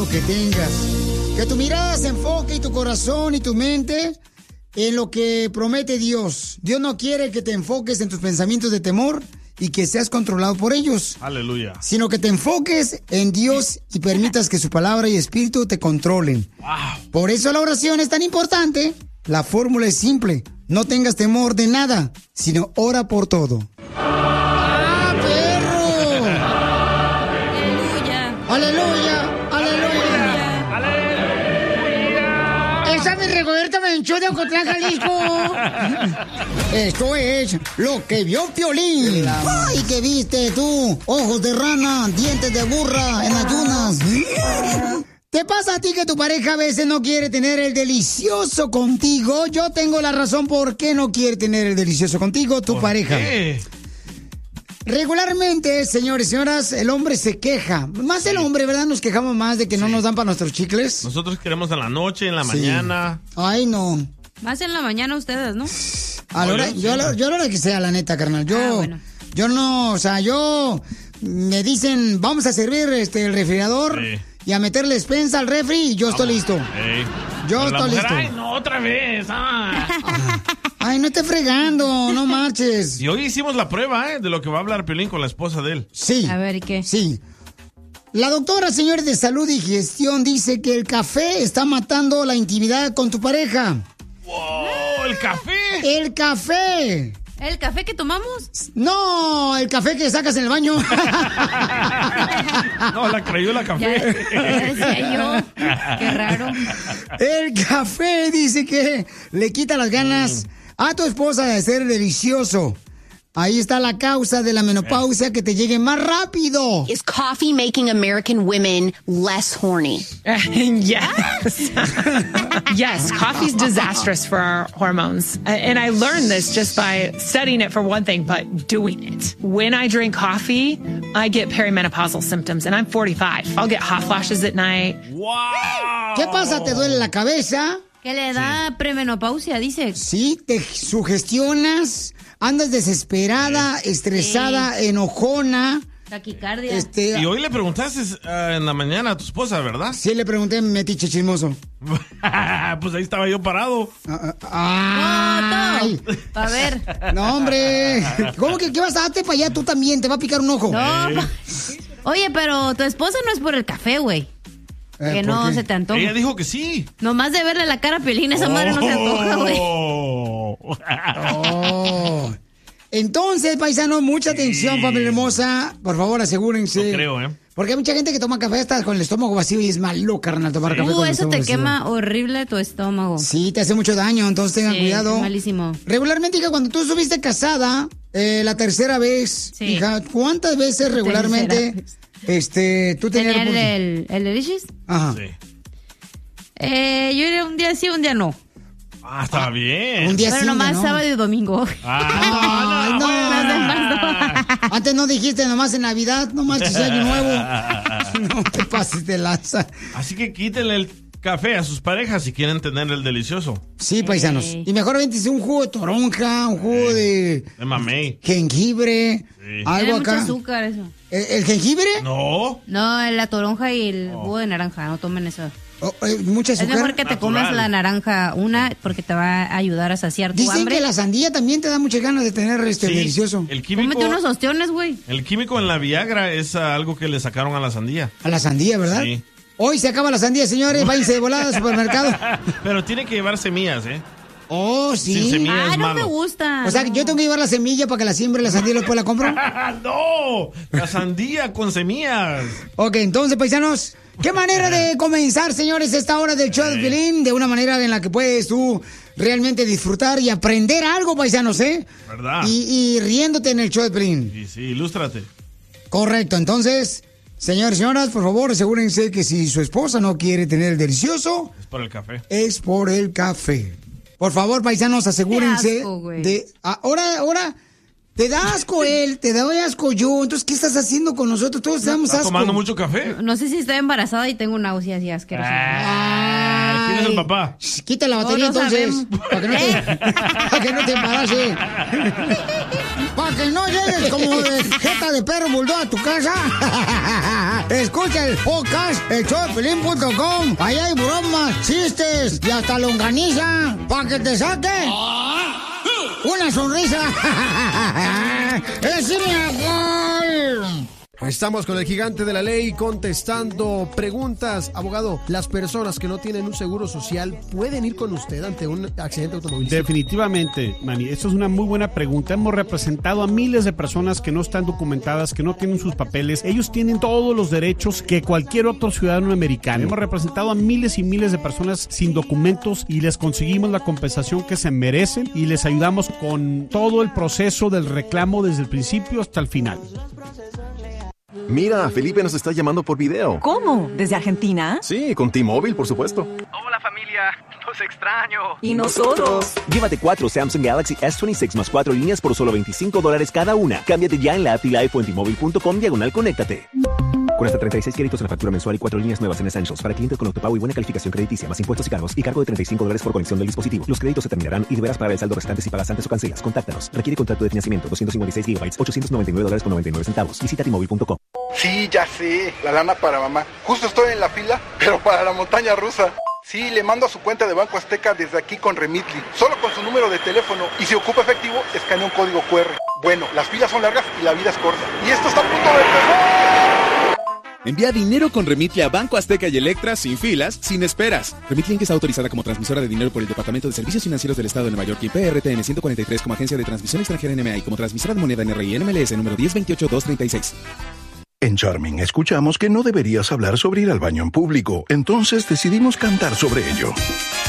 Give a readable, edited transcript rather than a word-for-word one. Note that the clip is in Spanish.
que tengas. Que tu mirada se enfoque y tu corazón y tu mente en lo que promete Dios. Dios no quiere que te enfoques en tus pensamientos de temor y que seas controlado por ellos. Aleluya. Sino que te enfoques en Dios y permitas que su palabra y espíritu te controlen. Wow. Por eso la oración es tan importante. La fórmula es simple. No tengas temor de nada, sino ora por todo. ¡Ah, perro! Aleluya. ¡Aleluya! ¡Aleluya! ¡Aleluya! ¡Esa es Rigoberta Menchú de Ocotlán, Jalisco! Esto es lo que vio Piolín. ¡Ay, qué viste tú! Ojos de rana, dientes de burra en ayunas. ¿Te pasa a ti que tu pareja a veces no quiere tener el delicioso contigo? Yo tengo la razón por qué no quiere tener el delicioso contigo, tu pareja. ¿Qué? Regularmente, señores y señoras, el hombre se queja. Más el hombre, ¿verdad? Nos quejamos más de que no nos dan para nuestros chicles. Nosotros queremos en la noche, en la Sí. mañana. Ay, no. Más en la mañana ustedes, ¿no? A la hora, yo a la hora que sea, la neta, carnal. Bueno. Yo no, o sea, me dicen, vamos a servir el refrigerador. Sí. Y a meterle despensa al refri y yo estoy listo. Ey. Yo Pero la estoy mujer, listo. Ay, no, otra vez. Ay, no estés fregando, no marches. Y hoy hicimos la prueba, de lo que va a hablar Piolín con la esposa de él. Sí. A ver, ¿y qué? Sí. La doctora, señores de salud y digestión, dice que el café está matando la intimidad con tu pareja. ¡Wow! ¿El café? ¡El café! ¿El café que tomamos? No, el café que sacas en el baño. No, la crayola café. Ya decía yo. Qué raro. El café dice que le quita las ganas a tu esposa de ser delicioso. Ahí está la causa de la menopausia, que te llegue más rápido. Is coffee making American women less horny? Yes. Yes, coffee's disastrous for our hormones. And I learned this just by studying it for one thing, but doing it. When I drink coffee, I get perimenopausal symptoms, and I'm 45. I'll get hot flashes at night. ¡Wow! ¿Qué pasa? ¿Te duele la cabeza? ¿Qué le da premenopausia, dice? Sí, te sugestionas, andas desesperada, estresada, enojona. Taquicardia. Y hoy le preguntaste en la mañana a tu esposa, ¿verdad? Sí, le pregunté, metiche chismoso. Pues ahí estaba yo parado. ¡Ay! A ver. No, hombre. ¿Cómo que qué vas a darte para allá? Tú también, te va a picar un ojo. No. Oye, pero tu esposa no es por el café, güey. Que ¿por no qué? se te antoja. Ella dijo que sí. Nomás de verle la cara a Piolín, esa madre no se antoja, güey. Oh. Entonces, paisano, mucha atención, familia hermosa. Por favor, asegúrense. No creo, Porque hay mucha gente que toma café hasta con el estómago vacío y es malo, carnal, tomar café con el Eso estómago te vacío. quema horrible tu estómago. Sí, te hace mucho daño, entonces tengan Sí, cuidado. es malísimo. Regularmente, hija, cuando tú estuviste casada, la tercera vez, Sí. hija, ¿cuántas veces regularmente tú tenías... ¿Tenía el Delicious? Ajá. Sí. Yo iría un día sí, un día no. Ah, está bien. Un día Pero sí, un día nomás no. sábado y domingo. Ay, no. Las demás no. Antes no dijiste nomás en Navidad, nomás que sea año nuevo. No te pases de lanza. Así que quítenle el café a sus parejas si quieren tener el delicioso. Sí, paisanos. Y mejor véntese un jugo de toronja, un jugo de De mamey. jengibre, Sí. algo Tiene mucho acá. azúcar eso. ¿El jengibre? No. No, la toronja y el jugo de naranja, no tomen eso. Mucha Es azúcar. mejor que te comas la naranja porque te va a ayudar a saciar tu Dicen hambre. que la sandía también te da muchas ganas de tener Sí, delicioso. El químico, Cómete unos ostiones, güey. el químico en la Viagra es algo que le sacaron a la sandía. A la sandía, ¿verdad? Sí. Hoy se acaba la sandía, señores. Váyanse de volada al supermercado. Pero tiene que llevar semillas, ¿eh? Oh, Sin sí. semillas es No malo. me gusta. O sea, yo tengo que llevar la semilla para que la siembre la sandía y después la compro. ¡No! La sandía con semillas. Ok, entonces, paisanos, ¿qué manera de comenzar, señores, esta hora del show de Piolín? De una manera en la que puedes tú realmente disfrutar y aprender algo, paisanos, ¿eh? ¿Verdad? Y riéndote en el show de Piolín. Sí, sí, ilústrate. Correcto, entonces, señores y señoras, por favor, asegúrense que si su esposa no quiere tener el delicioso, Es por el café. es por el café. Por favor, paisanos, asegúrense Qué asco, güey. de... Ahora, te da asco él, te doy asco yo. Entonces, ¿qué estás haciendo con nosotros? Todos damos ¿Estás asco. tomando mucho café? No sé si estoy embarazada y tengo náuseas así asquerosas. ¿Quién es el papá? Quita la batería No, no entonces. sabemos. Para que no te embarace. Para que no llegues como de jeta de perro bulldog a tu casa. Escucha el podcast, elshowdepiolín.com. Ahí hay bromas, chistes y hasta longaniza. Para que te saque una sonrisa. ¡Échame alcohol! Estamos con el gigante de la ley contestando preguntas. Abogado, ¿las personas que no tienen un seguro social pueden ir con usted ante un accidente automovilístico? Definitivamente, Manny. Esto es una muy buena pregunta. Hemos representado a miles de personas que no están documentadas, que no tienen sus papeles. Ellos tienen todos los derechos que cualquier otro ciudadano americano. Hemos representado a miles y miles de personas sin documentos y les conseguimos la compensación que se merecen y les ayudamos con todo el proceso del reclamo desde el principio hasta el final. Mira, Felipe nos está llamando por video. ¿Cómo? ¿Desde Argentina? Sí, con T-Mobile, por supuesto. Hola, familia. Los extraño. ¿Y nosotros? Llévate 4 Samsung Galaxy S26 más 4 líneas por solo $25 cada una. Cámbiate ya en la app Life o en T-Mobile.com/conéctate. Con hasta 36 créditos en la factura mensual y 4 líneas nuevas en Essentials para clientes con autopago y buena calificación crediticia, más impuestos y cargos y cargo de $35 por conexión del dispositivo. Los créditos se terminarán y deberás pagar el saldo restante si pagas antes o cancelas. Contáctanos. Requiere contrato de financiamiento. 256 GB, $899.99. Visita T-Mobile.com. Sí, ya sé. La lana para mamá. Justo estoy en la fila, pero para la montaña rusa. Sí, le mando a su cuenta de Banco Azteca desde aquí con Remitly. Solo con su número de teléfono. Y si ocupa efectivo, escanea un código QR. Bueno, las filas son largas y la vida es corta. Y esto está a punto de empezar. Envía dinero con Remitly a Banco Azteca y Electra sin filas, sin esperas. Remitly Inc. está autorizada como transmisora de dinero por el Departamento de Servicios Financieros del Estado de Nueva York y PRTN 143 como agencia de transmisión extranjera NMA y como transmisora de moneda NRI NMLS número 1028236. En Charming escuchamos que no deberías hablar sobre ir al baño en público, entonces decidimos cantar sobre ello.